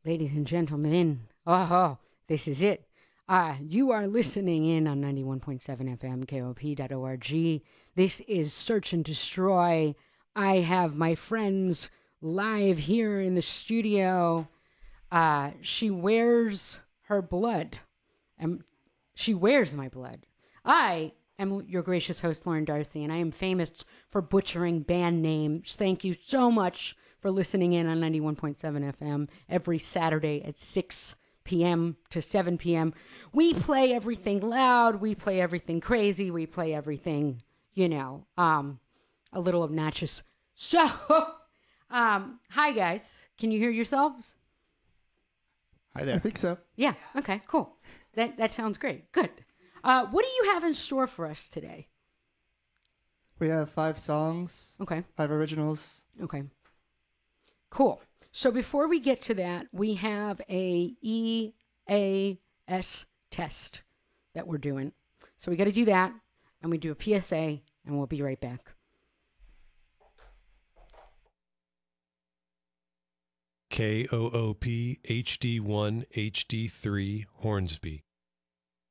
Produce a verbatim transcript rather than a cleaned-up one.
Ladies and gentlemen, oh, this is it. Uh, you are listening in on ninety-one point seven F M, K O P dot org. This is Search and Destroy. I have my friends live here in the studio. Uh, she wears her blood. Um, she wears my blood. I am your gracious host, Lauren Darcy, and I am famous for butchering band names. Thank you so much for listening in on ninety-one point seven F M every Saturday at six p.m. to seven p.m. We play everything loud. We play everything crazy. We play everything, you know, um, a little obnoxious. So, um, hi, guys. Can you hear yourselves? Hi there. I think so. Yeah. Okay, cool. That, that sounds great. Good. Uh, what do you have in store for us today? We have five songs, Okay. five originals. Okay. Cool. So before we get to that, we have a E A S test that we're doing. So we got to do that, and we do a P S A, and we'll be right back. K O O P H D one H D three Hornsby.